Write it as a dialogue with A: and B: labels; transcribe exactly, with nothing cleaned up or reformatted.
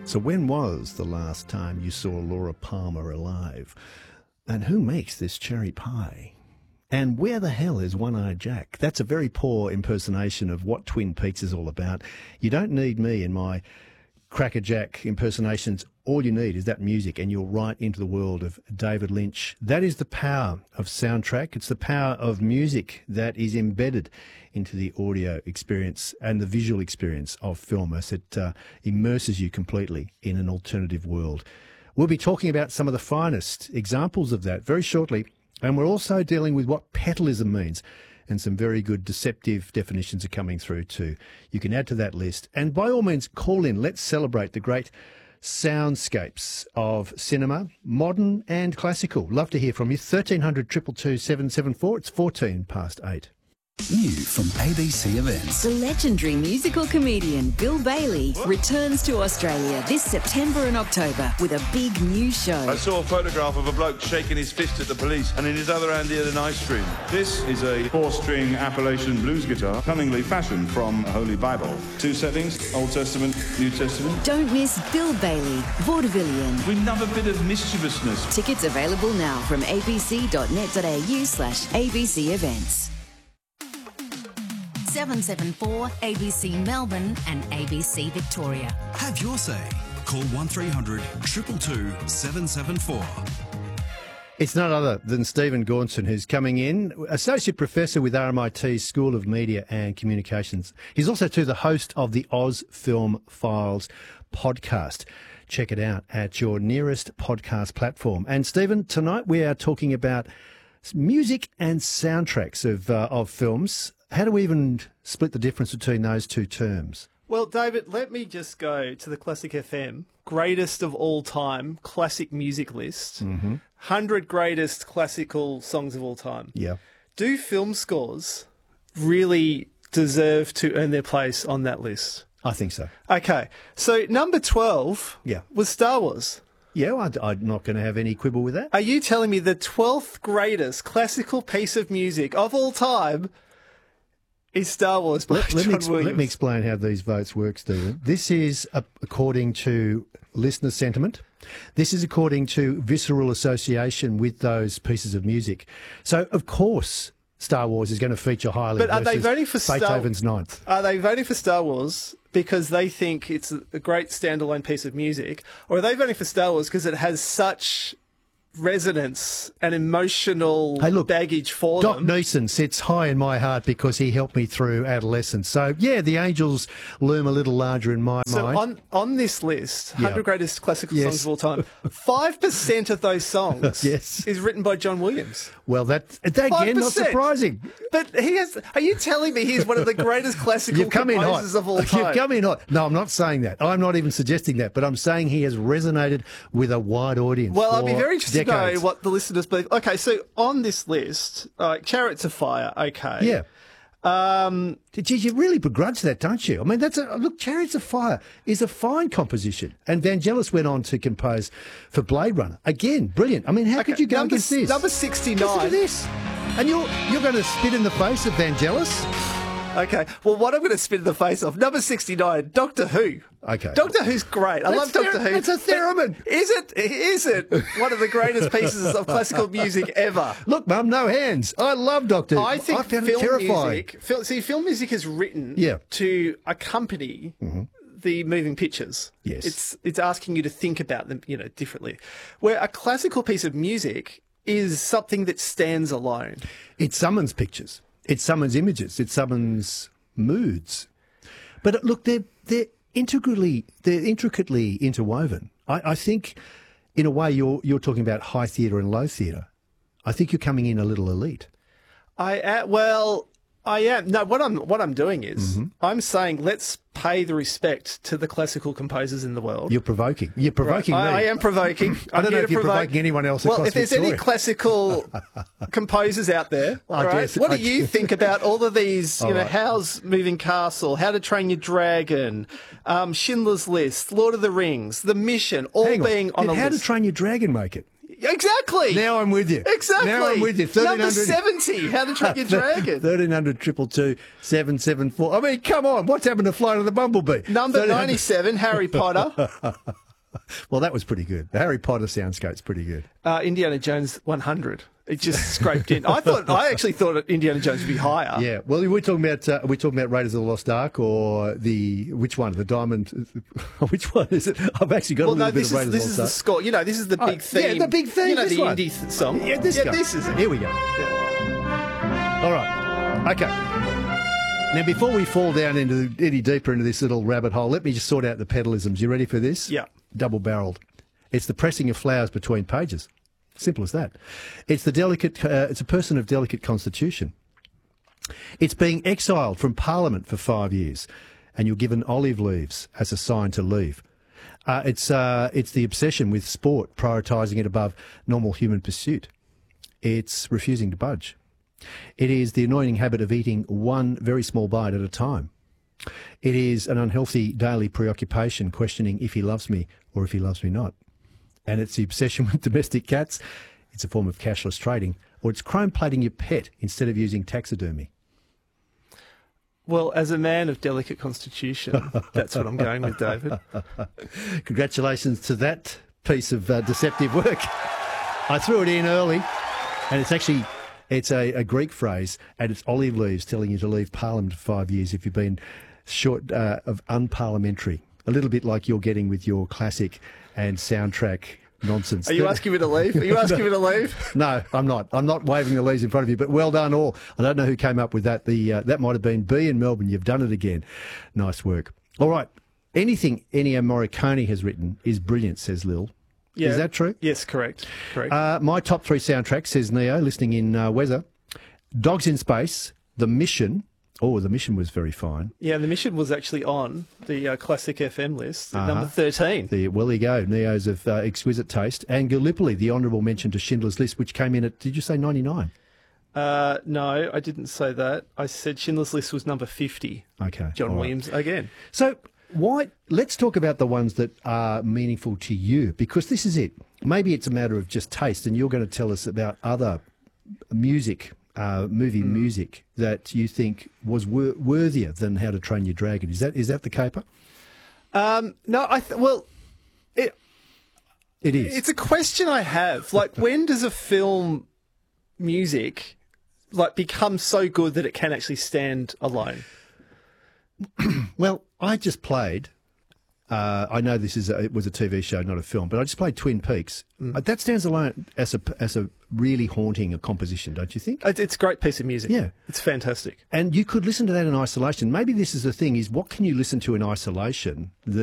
A: So when was the last time you saw Laura Palmer alive? And who makes this cherry pie? And where the hell is One-Eyed Jack? That's a very poor impersonation of what Twin Peaks is all about. You don't need me in my Cracker Jack impersonations. All you need is that music and you're right into the world of David Lynch. That is the power of soundtrack. It's the power of music that is embedded into the audio experience and the visual experience of film as it uh, immerses you completely in an alternative world. We'll be talking about some of the finest examples of that very shortly, and we're also dealing with what petalism means, and some very good deceptive definitions are coming through too. You can add to that list, and by all means call in. Let's celebrate the great soundscapes of cinema, modern and classical. Love to hear from you. thirteen hundred, two two two, seven seven four. It's fourteen past eight.
B: New from A B C Events.
C: The legendary musical comedian Bill Bailey returns to Australia this September and October with a big new show.
D: I saw a photograph of a bloke shaking his fist at the police, and in his other hand he had an ice cream. This is a four-string Appalachian blues guitar, cunningly fashioned from a Holy Bible. Two settings, Old Testament, New Testament.
C: Don't miss Bill Bailey, Vaudevillian.
D: We love a bit of mischievousness.
C: Tickets available now from abc.net.au slash ABC events. seven seven four A B C Melbourne and A B C Victoria.
B: Have your say. Call one three hundred, two two two, seven seven four.
A: It's none other than Stephen Gaunson, who's coming in, Associate Professor with R M I T's School of Media and Communications. He's also too the host of the Oz Film Files podcast. Check it out at your nearest podcast platform. And Stephen, tonight we are talking about music and soundtracks of uh, of films. How do we even split the difference between those two terms?
E: Well, David, let me just go to the Classic F M greatest of all time classic music list. Mm-hmm. one hundred greatest classical songs of all time.
A: Yeah.
E: Do film scores really deserve to earn their place on that list?
A: I think so.
E: Okay. So number twelve
A: Yeah.
E: was Star Wars.
A: Yeah, I, I'm not going to have any quibble with that.
E: Are you telling me the twelfth greatest classical piece of music of all time is Star Wars by
A: Let, let,
E: John
A: me ex-
E: Williams?
A: let me explain how these votes work, Stephen. This is uh, according to listener sentiment. This is according to visceral association with those pieces of music. So, of course, Star Wars is going to feature highly
E: But are they
A: versus
E: voting for Star-
A: Beethoven's Ninth.
E: Are they voting for Star Wars because they think it's a great standalone piece of music, or are they voting for Star Wars because it has such resonance and emotional
A: Hey, look,
E: baggage for
A: Doc
E: them?
A: Neeson sits high in my heart because he helped me through adolescence. So, yeah, the angels loom a little larger in my
E: So
A: mind.
E: on, on this list, one hundred
A: Yeah.
E: greatest classical
A: Yes.
E: songs of all time, five percent of those songs
A: Yes.
E: is written by John Williams.
A: Well, that, that again, not
E: five percent.
A: surprising.
E: But he has. Are you telling me he's one of the greatest classical
A: You've come in hot.
E: composers of all time?
A: You've come in hot. No, I'm not saying that. I'm not even suggesting that, but I'm saying he has resonated with a wide audience.
E: Well, I'd
A: for
E: be very interested
A: decades.
E: to know what the listeners believe. Okay, so on this list, uh, Chariots of Fire, okay.
A: Yeah.
E: Um,
A: Geez, you really begrudge that, don't you? I mean, that's a look. Chariots of Fire is a fine composition, and Vangelis went on to compose for Blade Runner. Again, brilliant. I mean, how
E: okay,
A: could you go
E: number,
A: against this?
E: Number
A: Listen to
E: sixty-nine.
A: this, and you're you're going to spit in the face of Vangelis.
E: Okay, well, what I'm going to spit in the face of, number sixty-nine, Doctor Who.
A: Okay.
E: Doctor Who's great. I
A: That's
E: love Doctor
A: ther-
E: Who.
A: that's a theremin.
E: But Is it? Is it one of the greatest pieces of classical music ever?
A: Look, Mum, no hands. I love Doctor Who.
E: I think
A: I found
E: film
A: it terrifying.
E: music. Fil- see, film music is written
A: Yeah.
E: to accompany the moving pictures.
A: Yes.
E: it's it's asking you to think about them, you know, differently. Where a classical piece of music is something that stands alone.
A: It summons pictures. It summons images. It summons moods. But uh, look, they're they're integrally they're intricately interwoven. I, I think, in a way, you're you're talking about high theatre and low theatre. I think you're coming in a little elite.
E: I uh, well, I am no. What I'm what I'm doing is I'm saying let's pay the respect to the classical composers in the world.
A: You're provoking. You're provoking
E: I,
A: me.
E: I am provoking.
A: I
E: I'm
A: don't know
E: here
A: if
E: to
A: you're
E: provoke.
A: provoking anyone else
E: Well,
A: across
E: if there's
A: Victoria.
E: any classical composers out there,
A: I
E: all right,
A: guess-
E: what do
A: I
E: you
A: guess-
E: think about all of these? You
A: All
E: know,
A: right.
E: Howl's Moving Castle, How to Train Your Dragon, um, Schindler's List, Lord of the Rings, The Mission, all
A: Hang
E: being on,
A: Did
E: a
A: How
E: list.
A: to Train Your Dragon make it?
E: Exactly.
A: Now I'm with you.
E: Exactly.
A: Now I'm with you.
E: Number seventy, How to Train Your Dragon.
A: thirteen hundred, two two two, seven seven four. I mean, come on. What's happened to Flight of the Bumblebee?
E: Number ninety-seven, Harry Potter.
A: Well, that was pretty good. The Harry Potter soundscape's pretty good.
E: Uh, Indiana Jones one hundred. It just scraped in. I thought. I actually thought Indiana Jones would be higher.
A: Yeah. Well, we're talking about uh, we're talking about Raiders of the Lost Ark or the which one? The Diamond. Which one is it? I've actually got
E: Well,
A: a little
E: no,
A: bit
E: this
A: of Raiders
E: is this
A: of
E: is
A: the
E: the
A: Lost
E: score. You know, this is the
A: Ark.
E: big
A: Oh,
E: theme.
A: Yeah, the big theme.
E: You know,
A: this
E: the
A: one.
E: indie th- song.
A: Yeah, this
E: yeah,
A: guy.
E: this is it.
A: Here we go.
E: Yeah.
A: All right. Okay. Now, before we fall down into any deeper into this little rabbit hole, let me just sort out the pedalisms. You ready for this?
E: Yeah.
A: Double-barreled. It's the pressing of flowers between pages. Simple as that. It's the delicate. Uh, it's a person of delicate constitution. It's being exiled from Parliament for five years, and you're given olive leaves as a sign to leave. Uh, it's uh, it's the obsession with sport, prioritising it above normal human pursuit. It's refusing to budge. It is the annoying habit of eating one very small bite at a time. It is an unhealthy daily preoccupation, questioning if he loves me or if he loves me not. And it's the obsession with domestic cats. It's a form of cashless trading. Or it's chrome plating your pet instead of using taxidermy.
E: Well, as a man of delicate constitution, that's what I'm going with, David.
A: Congratulations to that piece of uh, deceptive work. I threw it in early, and it's actually it's a, a Greek phrase, and it's olive leaves telling you to leave Parliament for five years if you've been short uh, of unparliamentary. A little bit like you're getting with your classic and soundtrack nonsense.
E: Are you asking me to leave? Are you asking me to leave?
A: No, I'm not. I'm not waving the leaves in front of you, but well done all. I don't know who came up with that. The uh, That might have been B in Melbourne. You've done it again. Nice work. All right. Anything Ennio Morricone has written is brilliant, says Lil.
E: Yeah.
A: Is that true?
E: Yes, correct. Correct.
A: Uh, my top three soundtracks, says Neo, listening in uh, Weather. Dogs in Space, The Mission. Oh, The Mission was very fine.
E: Yeah, The Mission was actually on the uh, classic F M list, at
A: Uh-huh.
E: number thirteen.
A: The, well, there you go. Neo's of uh, exquisite taste. And Gallipoli, the honourable mention to Schindler's List, which came in at, did you say ninety-nine?
E: Uh, no, I didn't say that. I said Schindler's List was number fifty.
A: Okay.
E: John
A: all right.
E: Williams again.
A: So why? Let's talk about the ones that are meaningful to you, because this is it. Maybe it's a matter of just taste, and you're going to tell us about other music, uh, movie mm. music that you think was wor- worthier than How to Train Your Dragon. Is that is that the caper?
E: Um, no, I th- well, it
A: It is.
E: it's a question I have. Like, when does a film music like become so good that it can actually stand alone?
A: Well, I just played. Uh, I know this is a, it was a T V show, not a film, but I just played Twin Peaks.
E: Mm.
A: Uh, that stands alone as a as a really haunting a composition, don't you think?
E: It's, it's a great piece of music.
A: Yeah.
E: It's fantastic.
A: And you could listen to that in isolation. Maybe this is the thing: is what can you listen to in isolation that